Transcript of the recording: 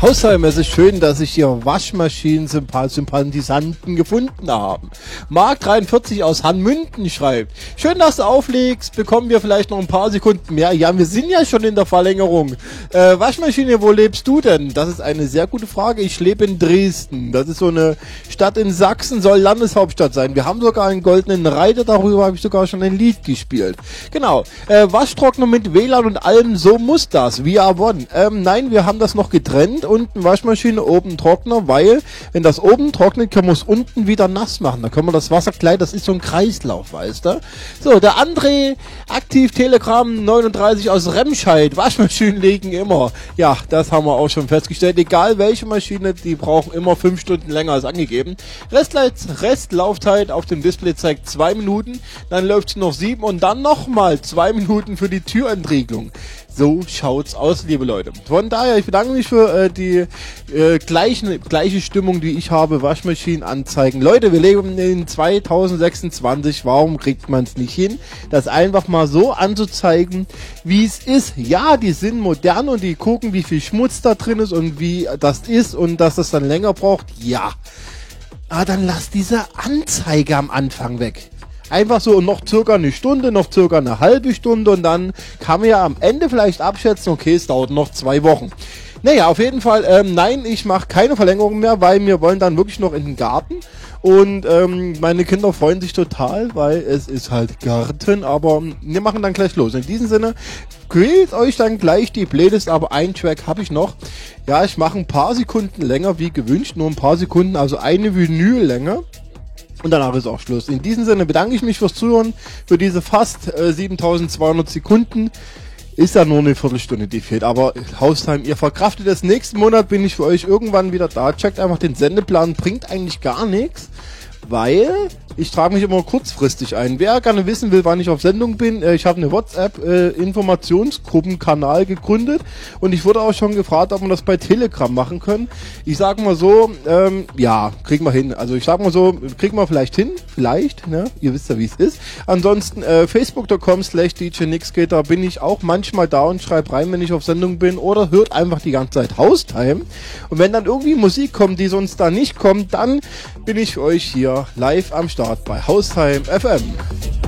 Hausheim, es ist schön, dass sich hier Waschmaschinen-Sympathisanten gefunden haben. Mark43 aus Hanmünden schreibt: Schön, dass du auflegst, bekommen wir vielleicht noch ein paar Sekunden mehr. Ja, wir sind ja schon in der Verlängerung. Waschmaschine, wo lebst du denn? Das ist eine sehr gute Frage. Ich lebe in Dresden. Das ist so eine Stadt in Sachsen, soll Landeshauptstadt sein. Wir haben sogar einen goldenen Reiter, darüber habe ich sogar schon ein Lied gespielt. Genau, Waschtrockner mit WLAN und allem, so muss das. Via One. Nein, wir haben das noch getrennt. Unten Waschmaschine, oben Trockner, weil, wenn das oben trocknet, können wir es unten wieder nass machen. Da können wir das Wasser gleich, das ist so ein Kreislauf, weißt du? So, der André, aktiv Telegram 39 aus Remscheid. Waschmaschinen legen immer. Ja, das haben wir auch schon festgestellt. Egal welche Maschine, die brauchen immer 5 Stunden länger als angegeben. Restlaufzeit auf dem Display zeigt 2 Minuten, dann läuft es noch 7 und dann nochmal 2 Minuten für die Türentriegelung. So schaut's aus, liebe Leute. Von daher, ich bedanke mich für die gleiche Stimmung, die ich habe. Waschmaschinen anzeigen. Leute, wir leben in 2026. Warum kriegt man es nicht hin, das einfach mal so anzuzeigen, wie es ist? Ja, die sind modern und die gucken, wie viel Schmutz da drin ist und wie das ist und dass das dann länger braucht. Ja. Aber dann lass diese Anzeige am Anfang weg. Einfach so noch circa eine Stunde, noch circa eine halbe Stunde und dann kann man ja am Ende vielleicht abschätzen, okay, es dauert noch 2 Wochen. Naja, auf jeden Fall, nein, ich mache keine Verlängerung mehr, weil wir wollen dann wirklich noch in den Garten und meine Kinder freuen sich total, weil es ist halt Garten, aber wir machen dann gleich los. In diesem Sinne, quält euch dann gleich die Playlist, aber einen Track habe ich noch. Ja, ich mache ein paar Sekunden länger wie gewünscht, nur ein paar Sekunden, also eine Vinyllänge. Und danach ist auch Schluss. In diesem Sinne bedanke ich mich fürs Zuhören, für diese fast 7200 Sekunden. Ist ja nur eine Viertelstunde, die fehlt. Aber Haustime, ihr verkraftet es. Nächsten Monat bin ich für euch irgendwann wieder da. Checkt einfach den Sendeplan. Bringt eigentlich gar nichts, weil ich trage mich immer kurzfristig ein. Wer gerne wissen will, wann ich auf Sendung bin, ich habe eine WhatsApp-Informationsgruppenkanal gegründet und ich wurde auch schon gefragt, ob wir das bei Telegram machen können. Ich sage mal so, ja, kriegen wir hin. Also ich sage mal so, kriegen wir vielleicht hin, vielleicht, ne? Ihr wisst ja, wie es ist. Ansonsten facebook.com/DJNixGate, da bin ich auch manchmal da und schreibe rein, wenn ich auf Sendung bin, oder hört einfach die ganze Zeit Haustime. Und wenn dann irgendwie Musik kommt, die sonst da nicht kommt, dann bin ich für euch hier live am Start bei Haustime FM.